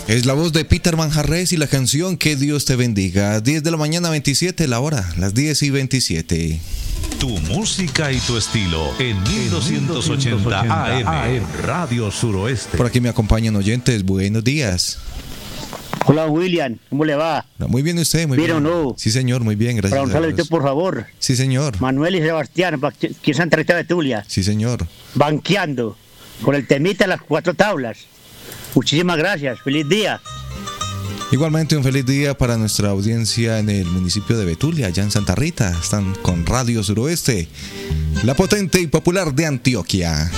Es la voz de Peter Manjarres y la canción Que Dios te bendiga. 10 de la mañana 27, la hora, las 10:27. Tu música y tu estilo en 1280 AM Radio Suroeste. Por aquí me acompañan oyentes. Buenos días. Hola William, ¿cómo le va? Muy bien usted, muy bien. ¿Bien o no? Sí señor, muy bien, gracias. Para un saludo, por favor. Sí señor. Manuel y Sebastián, aquí en Santa Rita de Betulia. Sí señor. Banqueando, con el temita de las 4 tablas. Muchísimas gracias, feliz día. Igualmente un feliz día para nuestra audiencia en el municipio de Betulia, allá en Santa Rita. Están con Radio Suroeste, la potente y popular de Antioquia.